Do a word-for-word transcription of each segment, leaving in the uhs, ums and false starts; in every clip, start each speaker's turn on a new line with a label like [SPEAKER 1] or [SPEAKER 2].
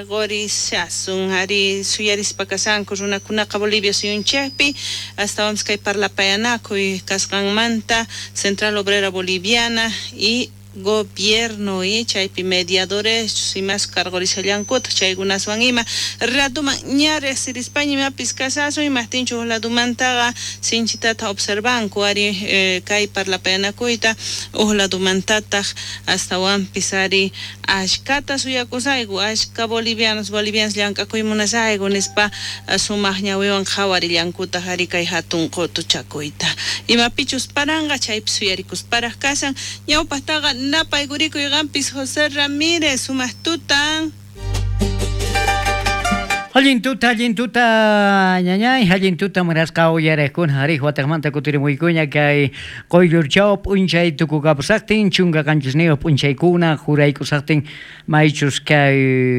[SPEAKER 1] qarqorisasun ari suyarispacasanku runakunaqa Bolivia suyunchaypi hasta vamos kay parlapayanakuy kasqanmanta Central Obrera Boliviana y gobierno y chaypi mediadores simas qarqorisallankuta chaykunaswan ima ratuma ñari España ima piskasasu imastinchu uhladumantaqa sinchitata observanku ari eh, kay parlapayanakuyta uhladumantataq astawanpis ari ashkata suyakusayku ashka bolivianos bolivianos llank'akuymunasayku nispa sumaq ñawiwan qhawarillankuta ari kay hatun qutu chakuyta imapichus paranga chaypi suyarikusparaq kasan ñawpaqtaqa Napay guriku Gampis José Ramírez sumastutan.
[SPEAKER 2] Hallintuta hallintuta ñañay hallintuta murasqa uyarekun hari watakmanta kutiri muykuña kay qoyllurchaw p'unchay tukukapusaqtin chunka qanchisniyoq p'unchaykuna juraykusaqtin maychus kay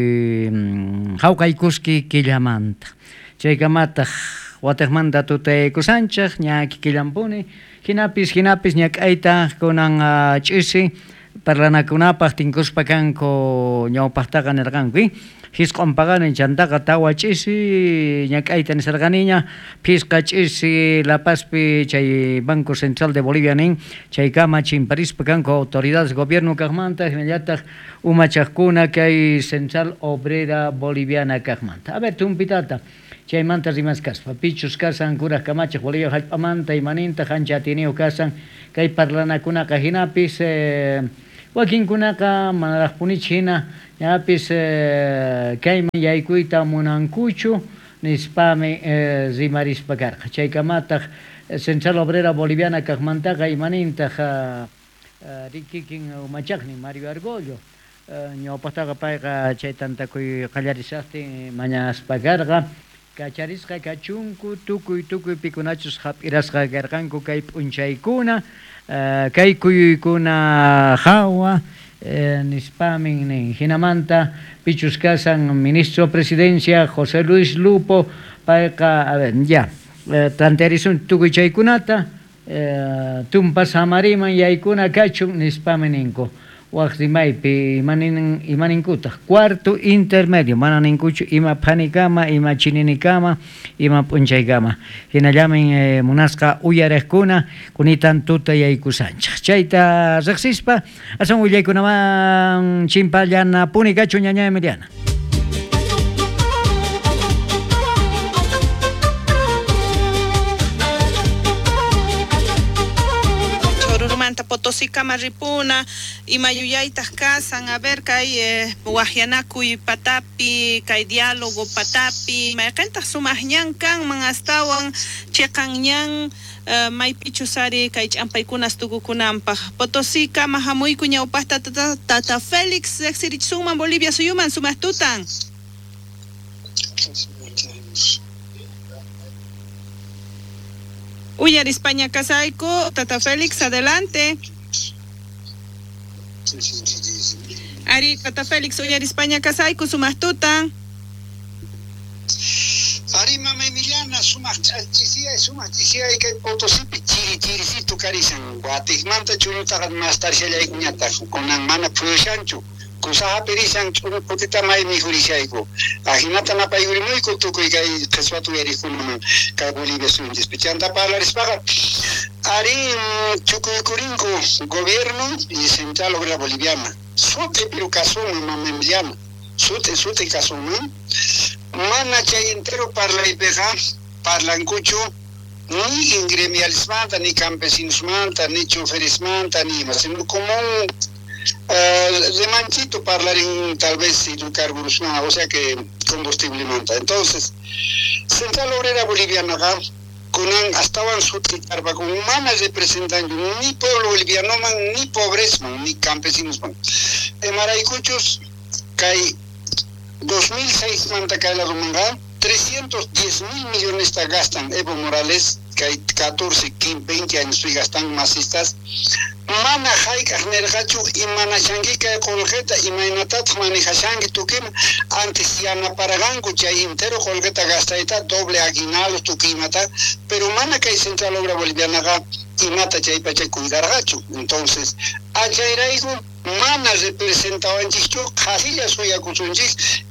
[SPEAKER 2] hawqaykuski killamanta chaykamataq watakmanta tutaykusanchaq ña kikillampuni hinapis hinapis ña k'ayta kunan uh, ch'isi parlanakunapaq tinkuspa kanku ñawpaqtaqa nirqanki hisq'unpaqani chantaqa tawa ch'isi ña k'ayta nisarqaniña phisqa ch'isi La Pazpi chay Banco Central de Bolivia nin chaykama chimparispa kanku autoridades gobierno kaqmanta hinallataq umachaqkuna kay Central Obrera Boliviana kaqmanta a ver tumpitata chaymanta rimaskaspa pichus kasan kuraq kamachaq Bolivia hallp'amanta imanintaq ancha atiniw kasan kay parlanakunaqa hinapis eh, wakinkunaqa manaraqpunichik hina ñapis eh, kayman yaykuyta munankuchu nispami eh, rimarispa karqa chaykamataq Central Obrera Boliviana kaqmantaqa imanintaq uh, uh, rikikin umachaqnin Mario Argollo uh, ñawpaqtaqa payqa chay tantakuy qallarisaqtin mañaspa karqa kacharisqa kachunku tukuy tukuy pikunachus hap'irasqa karqanku kay p'unchaykuna uh, kay kuyuykuna hawa uh, nispamin nin hinamanta pichus kasan ministro presidencia José Luis Lupo payqa a ver ya uh, tantarisun tukuy chaykunata uh, tumpas hamariman yaykuna kachun nispamin ninku waqtimaypi imanin imaninkutaq cuarto intermedio mana ninkuchu ima phanikama ima chininikama ima p'unchaykama hinallamin eh, munasqa uyariqkuna kunitan tuta yaykusanchaq chayta riqsispa asan willaykunaman chimpallanapuni kachu ñaña Emiliana.
[SPEAKER 1] Potosí Camaripuna y Mayuyaitas Casan, a ver, kay eh, Wajianakuy Patapi, kay diálogo Patapi, Maykantas Sumahñan Kan, Mangastawan, Chekanñan, uh, Maypichusari, kay Champaykunas Tugukunampa, Potosí Kamahamuy Kuñaupasta Tata, tata Félix, Exirichsuman, Bolivia Suyuman, Sumastutan. Uyar España Casaico, Tata Félix, adelante. Ari, Tata Félix, Uyar España Casaico, Sumastuta.
[SPEAKER 3] Ari, Mama Emiliana, Sumachisia, Sumachisia, y que Potosí, Chiri, Chiricito, Carisan, Guatigmanta, Churuta, Mastarcia, y Cuñata, con la mana Puyoshanchu. Kusaha perisan churu potita mai mi hurishaiko ahinata na payuri muy kutuko kai keswatu yari kunman kai Bolivia sunjis pichanta para rispaga ari chukuikurinko gobierno y Central Obrera Boliviana sute pero caso mamá Emiliana sute sute caso no mana chay entero para la ipeja para lancucho ni ingremialismanta ni campesinosmanta ni choferismanta ni más como Uh, de manchito hablar en tal vez hidrocarburos, no, o sea que combustible manta. Entonces, Central Obrera Boliviana con estaban su carba con humanas representando ni pueblo boliviano ni pobreza ni campesinos. En Maraicuchos cae dos mil seis manta cae la romanga, trescientos diez mil millones está gastan Evo Morales, que hay catorce, quince, veinte años estoy gastando masistas. Mana haika nergachu y mana shangika colgeta y mainatat manejashangi tukima antes ya na paragangu chay entero colgeta gastaita doble aguinaldo tukimata pero mana que Central Obrera Boliviana y mata chay pache cuidar gachu entonces allá iraigo mana representaba en chicho casilla suya kusunjis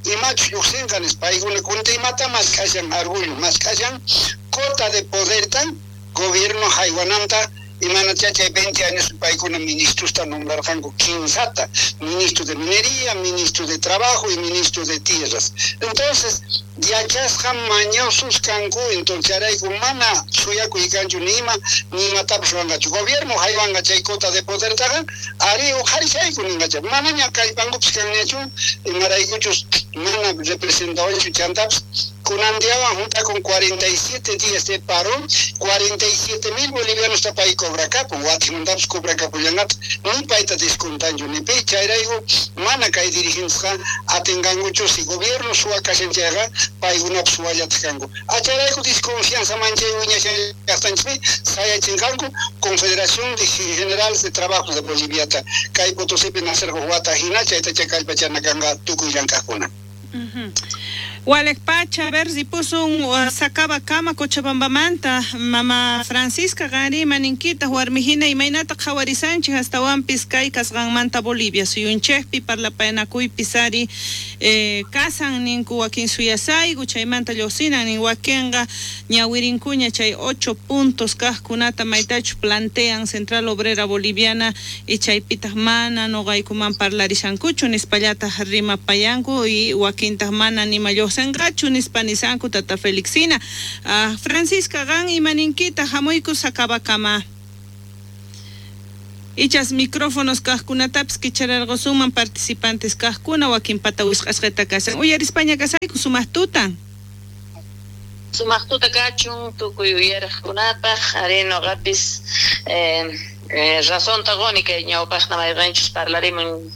[SPEAKER 3] y macho yuxencanes paiguna kunta imata más callan orgullo más callan cota de poder tan gobierno haywananta y mana chacha veinte años paiguna ministros tan nombrando quinzata ministro de minería, ministro de trabajo y ministro de tierras. Entonces ya chascan mañosos cangu entonces ahora hay mana suya cuicancho nima nima tapswanga gobierno haywanga chay cota de poder tagan ari o harishay kuninga cha mana nya kai pangu pskannechu y maraikuchos mana representadores chantaps Cunandiaban junta con cuarenta y siete días de paro, cuarenta y siete mil bolivianos está para cobrar capo, guatimundamos cobra capo yangat, ni paita descontando ni pecha era hijo, mana kai dirigencia atengan muchos y gobierno su acasentiaga para una suaya tkango. Achara hijo desconfianza manche uña yastanche, saya chingango, Confederación de Generales de Trabajo de Bolivia, kai potosepe nacer guata hinacha eta chakal pachana ganga tuku yankakuna.
[SPEAKER 1] Walek Pacha, a ver si puso un uh, sacaba cama Cochabamba Manta, Mama Francisca Gari, Maninquita, Huarmijina y Mainata Jawari Sánchez, hasta Juan Piscay, Casgan Manta, Bolivia, soy un chefpi para la Paenacuy Pisari, eh, Casan, Ninku, Joaquín Suyasay, Guchay Manta Yosina, Ninhuaquenga, Ñahuirincuña, Chay, ocho puntos, Cascunata, Maitach, plantean Central Obrera Boliviana, y Chay Pitasmana, Nogaykuman Parlarisancucho, Nispallata, Rima Payangu, y Joaquín Tasmana, ni Mayo Sangachu, Nispanisanku, Tata Felixina, uh, Francisca Gan y Maninquita, Jamoiku Sakabakama. Ichas micrófonos Kaskunataps, Kicharalgo suman participantes Kaskuna, Joaquín Patawis Asreta Casan. Uyar España Casaiku, Sumahtuta.
[SPEAKER 4] Sumahtuta Kachun, Tukuy Uyar Kunapaj, Areno Gapis, eh, Eh, razón tagónica ñao pasna mai ranchos parlarimun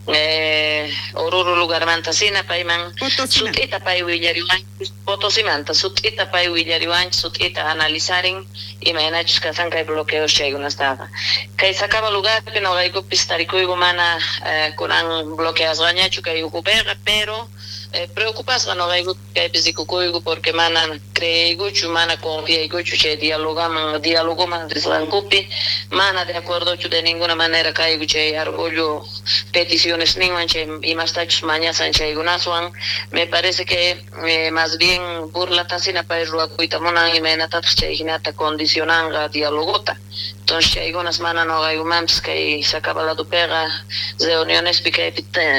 [SPEAKER 4] eh oruro lugar mantasina paiman sutita pai willariwan potosimanta sutita pai willariwan sutita analizarin y manachos kasan kai bloqueo sheguna stava kai sacaba lugar que no gaigo pistarico mana eh, kunan bloqueas gañachu kai ukupera pero Eh, preocupas no gaigo que pisicucuigo porque mana creigo chu mana confía y chu che dialogamos diálogo man deslancupi mana de acuerdo chu de ninguna manera caigo che orgullo peticiones ningún che y más tachos mañana sanche igunazuan me parece que eh, más bien burla tasina para ruacuita mona y mena tatos che hinata condicionanga dialogota entonces che igunas mana no gaigo mams que se acaba la dupera reuniones pique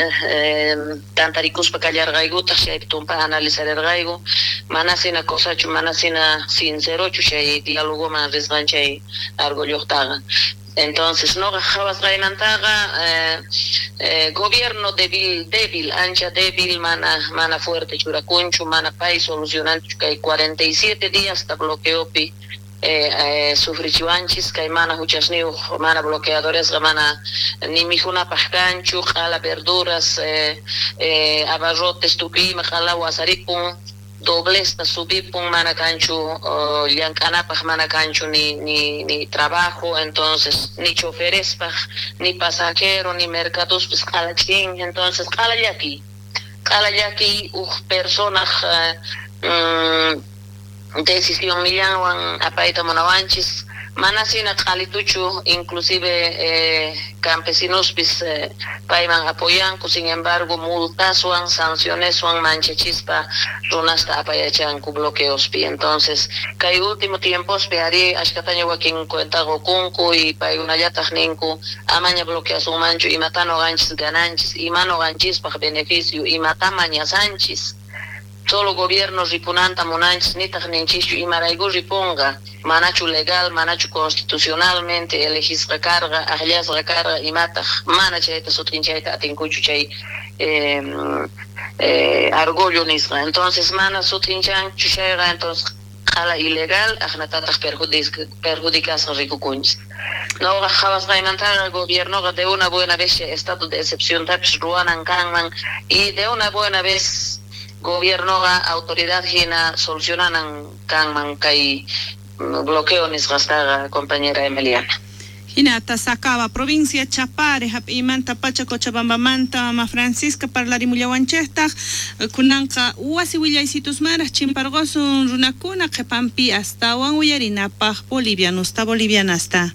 [SPEAKER 4] eh, tanta ricus para callar gaigo tashay tumpa analizar el gaigo manasina cosa chu manasina sincero chu che diálogo más desganche orgullo taga. Entonces, no jabas gainantaga, eh, eh, gobierno débil, débil, ancha débil, mana, mana fuerte, churacunchu, mana país, solucionando, que hay cuarenta y siete días hasta bloqueo pi, eh, eh, sufrichuanchis, que hay mana, muchas ni, mana bloqueadores, mana, ni mijuna pascanchu, jala verduras, eh, eh, abarrotes, tupi, jala guasaripun, dobles ta subí pun manacancho uh, yancanapaj manacancho ni ni ni trabajo entonces ni choferes paj ni pasajero ni mercados pues calachín entonces cala ya aquí cala ya aquí uh, personas uh, um, decisión millan apaita monavanchis manasina calitucho inclusive eh, campesinos bis eh, paiman apoyan sin embargo multas o sanciones o manchechispa runasta apayachan ku bloqueos pi entonces kai último tiempos peari ashkataña wakin cuenta gokunku y pai una yatajninku amaña bloqueas un mancho y matano ganchis gananchis y mano ganchis para beneficio y matamaña sanchis solo gobierno ripunanta monanchis ni tajnenchishu y maraigo riponga manachu legal manachu constitucionalmente elegis recarga ahlias recarga y mata manacha esta sotrinchaita atinkuchu chay eh, eh, orgullo nisra entonces mana sotrinchan chushayra entonces jala ilegal ajnatatas perjudicas ricucunchis no jabas gaimantar al gobierno de una buena vez estado de excepción taps ruanan kanman y de una buena vez gobierno ga autoridad hina solucionanan kanman kai bloqueo nisgastaga compañera Emiliana.
[SPEAKER 1] Hinata sacaba provincia Chapare y Manta Pacha Cochabamba Manta Ma Francisca parlari mullawanchesta kunanka uasi willaisitus maras chimpargosun runakuna qepampi hasta wan uyarinapaj boliviano hasta boliviana hasta.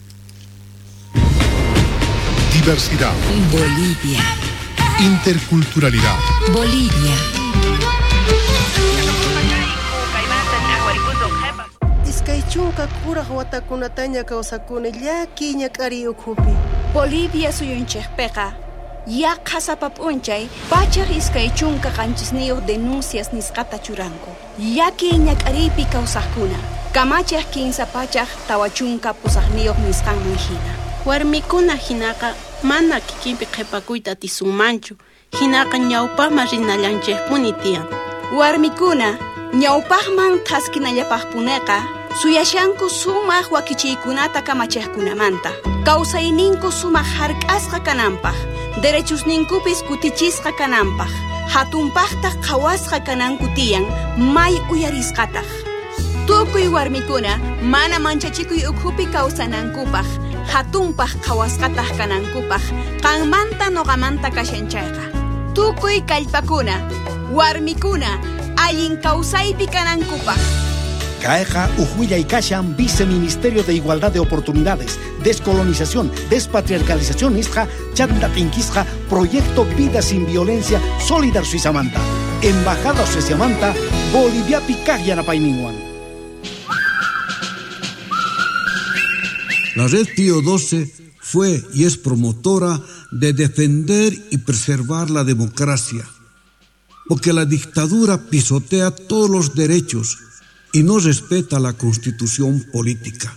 [SPEAKER 5] Diversidad.
[SPEAKER 6] Bolivia.
[SPEAKER 5] Interculturalidad.
[SPEAKER 6] Bolivia.
[SPEAKER 5] Iskaychunka kuraq watakunataña kawsakuni llaki ñak'ari ukhupi.
[SPEAKER 6] Bolivia suyunchikpiqa yaqa sapap'unchay pachaq iskaychunka qanchisniyuq denuncias nisqata churanku. Llaki ñak'ariypi kawsaqkuna kamachiq kinsa pachaq tawachunka pusaqniyuq nisqanman hina.
[SPEAKER 5] Warmikuna hinaqa mana kikinpi qhipakuyta atisunmanchu. Hinaqa ñawpaqman rinallanchikpuni tiyan.
[SPEAKER 6] Warmikuna ñawpaqman thaskinallapaqpuneqa suyashanku sumaq wakichiykunata kamachiqkunamanta. Kawsayninku sumaq hark'asqa kananpaq, derechosninkupis kutichisqa kananpaq, hatunpaqtaq qhawasqa kananku tiyan may uyarisqataq. Tukuy warmikuna mana manchachikuy ukhupi kawsanankupaq, hatunpaq qhawasqataq kanankupaq, qanmanta noqamanta kashanchayqa. Tukuy kallpakuna, warmikuna allin kawsaypi kanankupaq.
[SPEAKER 7] Caeja Ujuilla y Kashan, Viceministerio de Igualdad de Oportunidades, Descolonización, Despatriarcalización Isja, Chandatinquisja, Proyecto Vida Sin Violencia, Solidar Suizamanta, Embajada Suizamanta, Bolivia Picaya Napainiwan.
[SPEAKER 8] La Red Pío doce fue y es promotora de defender y preservar la democracia, porque la dictadura pisotea todos los derechos y no respeta la constitución política.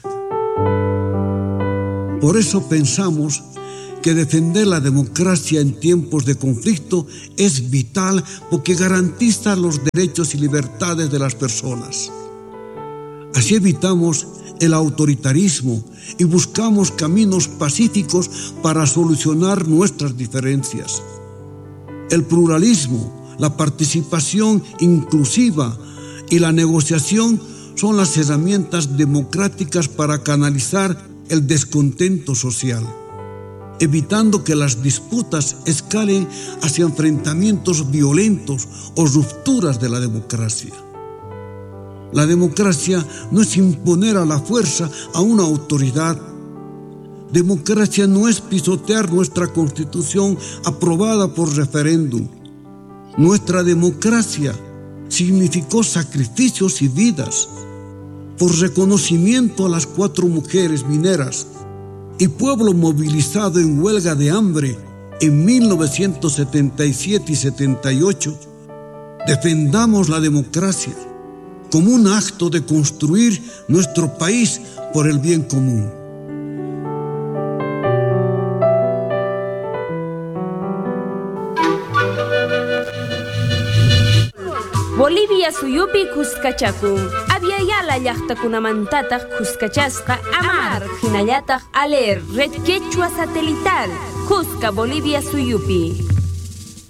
[SPEAKER 8] Por eso pensamos que defender la democracia en tiempos de conflicto es vital porque garantiza los derechos y libertades de las personas. Así evitamos el autoritarismo y buscamos caminos pacíficos para solucionar nuestras diferencias. El pluralismo, la participación inclusiva y la negociación son las herramientas democráticas para canalizar el descontento social, evitando que las disputas escalen hacia enfrentamientos violentos o rupturas de la democracia. La democracia no es imponer a la fuerza a una autoridad. Democracia no es pisotear nuestra Constitución aprobada por referéndum. Nuestra democracia significó sacrificios y vidas, por reconocimiento a las cuatro mujeres mineras y pueblo movilizado en huelga de hambre en mil novecientos setenta y siete y setenta y ocho. Defendamos la democracia como un acto de construir nuestro país por el bien común.
[SPEAKER 9] Bolivia suyupi kuskachakun, abyayala llaqtakunamantataq kuskachasqa amar hinallataq aler red quechua satelital kuska Bolivia suyupi.